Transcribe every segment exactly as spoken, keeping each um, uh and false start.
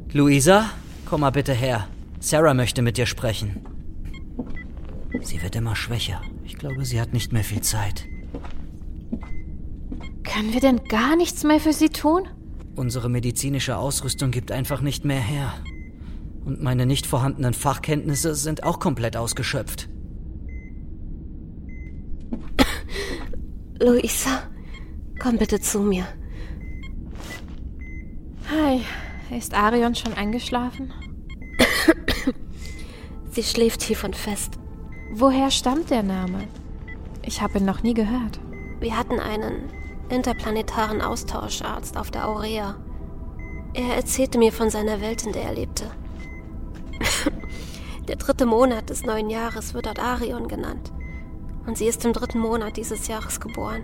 Luisa, komm mal bitte her. Sarah möchte mit dir sprechen. Sie wird immer schwächer. Ich glaube, sie hat nicht mehr viel Zeit. Können wir denn gar nichts mehr für sie tun? Unsere medizinische Ausrüstung gibt einfach nicht mehr her. Und meine nicht vorhandenen Fachkenntnisse sind auch komplett ausgeschöpft. Luisa, komm bitte zu mir. Hi, ist Arion schon eingeschlafen? Sie schläft tief und fest. Woher stammt der Name? Ich habe ihn noch nie gehört. Wir hatten einen interplanetaren Austauscharzt auf der Aurea. Er erzählte mir von seiner Welt, in der er lebte. Der dritte Monat des neuen Jahres wird dort Arion genannt. Und sie ist im dritten Monat dieses Jahres geboren.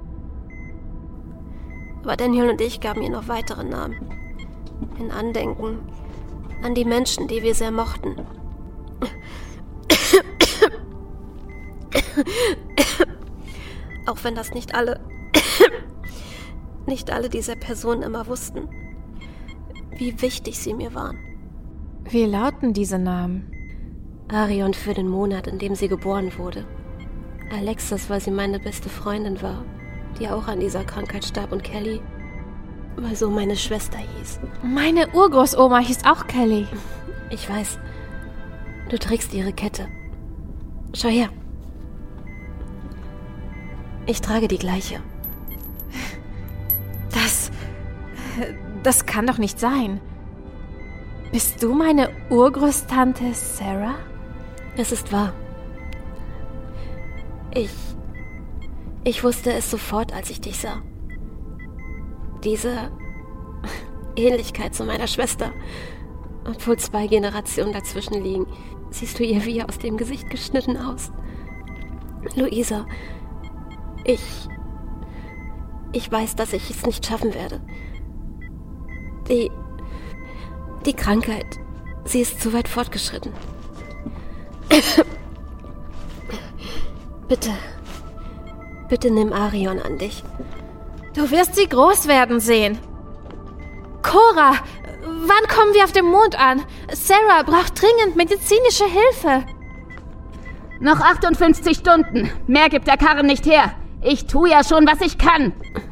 Aber Daniel und ich gaben ihr noch weitere Namen. In Andenken an die Menschen, die wir sehr mochten. Auch wenn das nicht alle, nicht alle dieser Personen immer wussten, wie wichtig sie mir waren. Wie lauten diese Namen? Arion für den Monat, in dem sie geboren wurde. Alexis, weil sie meine beste Freundin war, die auch an dieser Krankheit starb, und Kelly, weil so meine Schwester hieß. Meine Urgroßoma hieß auch Kelly. Ich weiß, du trägst ihre Kette. Schau her. Ich trage die gleiche. Das... Das kann doch nicht sein. Bist du meine Urgroßtante Sarah? Es ist wahr. Ich... Ich wusste es sofort, als ich dich sah. Diese Ähnlichkeit zu meiner Schwester, obwohl zwei Generationen dazwischen liegen, siehst du ihr wie aus dem Gesicht geschnitten aus. Luisa, ich... Ich weiß, dass ich es nicht schaffen werde. Die... Die Krankheit, sie ist zu weit fortgeschritten. Bitte, bitte nimm Arion an dich. Du wirst sie groß werden sehen. Cora, wann kommen wir auf dem Mond an? Sarah braucht dringend medizinische Hilfe. Noch achtundfünfzig Stunden. Mehr gibt der Karren nicht her. Ich tue ja schon, was ich kann.